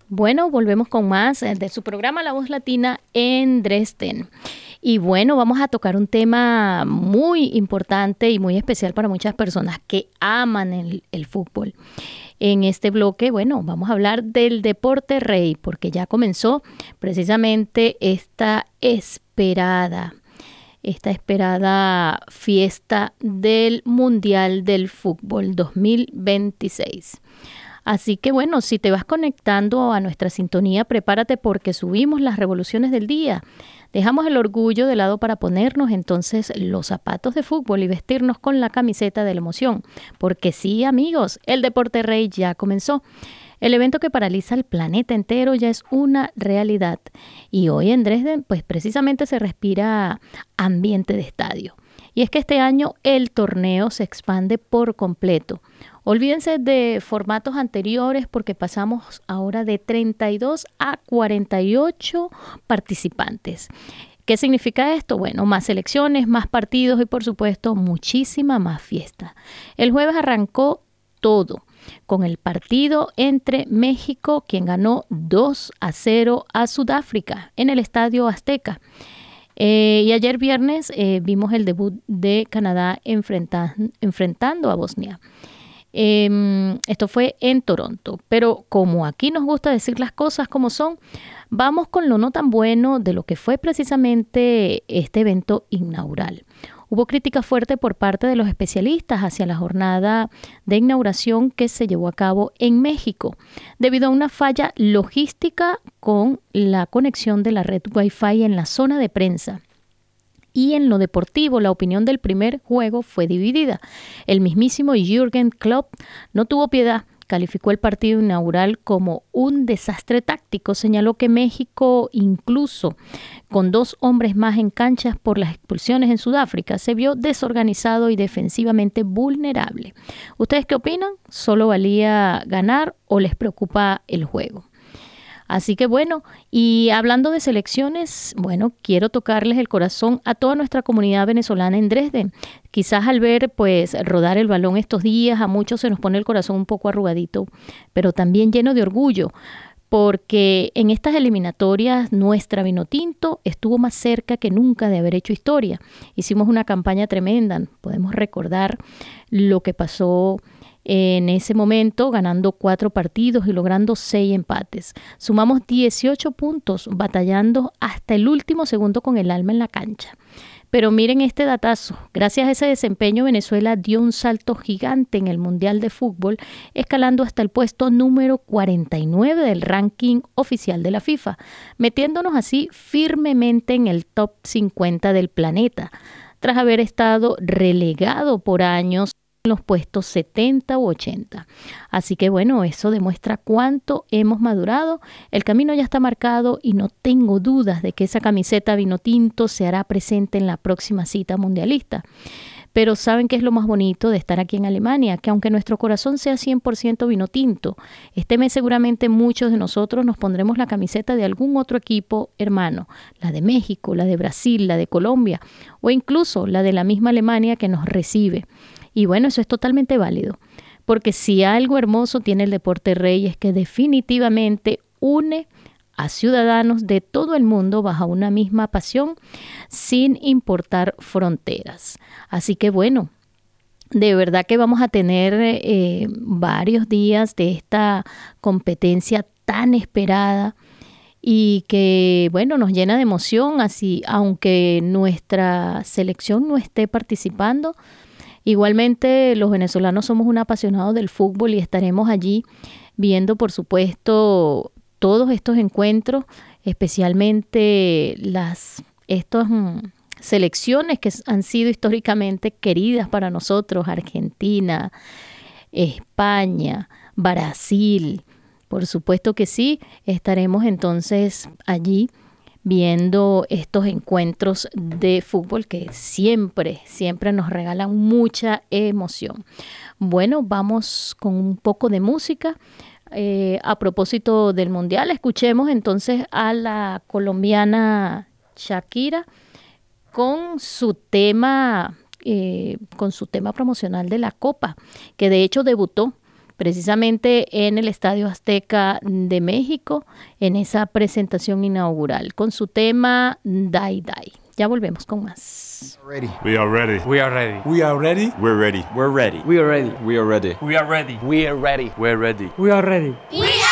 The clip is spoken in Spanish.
Bueno, volvemos con más de su programa La Voz Latina en Dresden. Y bueno, vamos a tocar un tema muy importante y muy especial para muchas personas que aman el fútbol. En este bloque, bueno, vamos a hablar del deporte rey, porque ya comenzó precisamente esta esperada fiesta del Mundial del Fútbol 2026. Así que bueno, si te vas conectando a nuestra sintonía, prepárate porque subimos las revoluciones del día. Dejamos el orgullo de lado para ponernos entonces los zapatos de fútbol y vestirnos con la camiseta de la emoción. Porque sí, amigos, el deporte rey ya comenzó. El evento que paraliza el planeta entero ya es una realidad. Y hoy en Dresden, pues precisamente se respira ambiente de estadio. Y es que este año el torneo se expande por completo. Olvídense de formatos anteriores porque pasamos ahora de 32 a 48 participantes. ¿Qué significa esto? Bueno, más selecciones, más partidos y por supuesto muchísima más fiesta. El jueves arrancó todo con el partido entre México, quien ganó 2-0 a Sudáfrica en el Estadio Azteca. Y ayer viernes vimos el debut de Canadá enfrentando a Bosnia. Esto fue en Toronto, pero como aquí nos gusta decir las cosas como son, vamos con lo no tan bueno de lo que fue precisamente este evento inaugural. Hubo crítica fuerte por parte de los especialistas hacia la jornada de inauguración que se llevó a cabo en México, debido a una falla logística con la conexión de la red Wi-Fi en la zona de prensa. Y en lo deportivo, la opinión del primer juego fue dividida. El mismísimo Jürgen Klopp no tuvo piedad. Calificó el partido inaugural como un desastre táctico. Señaló que México, incluso con 2 hombres más en canchas por las expulsiones en Sudáfrica, se vio desorganizado y defensivamente vulnerable. ¿Ustedes qué opinan? ¿Solo valía ganar o les preocupa el juego? Así que bueno, y hablando de selecciones, bueno, quiero tocarles el corazón a toda nuestra comunidad venezolana en Dresden. Quizás al ver pues rodar el balón estos días, a muchos se nos pone el corazón un poco arrugadito, pero también lleno de orgullo, porque en estas eliminatorias nuestra Vinotinto estuvo más cerca que nunca de haber hecho historia. Hicimos una campaña tremenda, podemos recordar lo que pasó en ese momento, ganando 4 partidos y logrando 6 empates. Sumamos 18 puntos, batallando hasta el último segundo con el alma en la cancha. Pero miren este datazo. Gracias a ese desempeño, Venezuela dio un salto gigante en el Mundial de Fútbol, escalando hasta el puesto número 49 del ranking oficial de la FIFA, metiéndonos así firmemente en el top 50 del planeta, tras haber estado relegado por años en los puestos 70 u 80. Así que bueno, eso demuestra cuánto hemos madurado. El camino ya está marcado y no tengo dudas de que esa camiseta vino tinto se hará presente en la próxima cita mundialista. Pero ¿saben qué es lo más bonito de estar aquí en Alemania? Que aunque nuestro corazón sea 100% vino tinto, este mes seguramente muchos de nosotros nos pondremos la camiseta de algún otro equipo hermano, la de México, la de Brasil, la de Colombia o incluso la de la misma Alemania que nos recibe. Y bueno, eso es totalmente válido, porque si algo hermoso tiene el deporte rey es que definitivamente une a ciudadanos de todo el mundo bajo una misma pasión, sin importar fronteras. Así que bueno, de verdad que vamos a tener varios días de esta competencia tan esperada y que, bueno, nos llena de emoción, así, aunque nuestra selección no esté participando. Igualmente, los venezolanos somos un apasionados del fútbol y estaremos allí viendo, por supuesto, todos estos encuentros, especialmente estas selecciones que han sido históricamente queridas para nosotros: Argentina, España, Brasil. Por supuesto que sí, estaremos entonces allí viendo estos encuentros de fútbol que siempre, siempre nos regalan mucha emoción. Bueno, vamos con un poco de música. A propósito del Mundial, escuchemos entonces a la colombiana Shakira con su tema promocional de la Copa, que de hecho debutó precisamente en el Estadio Azteca de México, en esa presentación inaugural, con su tema Die Die. Ya volvemos con más. We are ready. We are ready. We are ready. We're ready. We're ready. We are ready. We are ready. We are ready. We are ready. We're ready. We are ready. We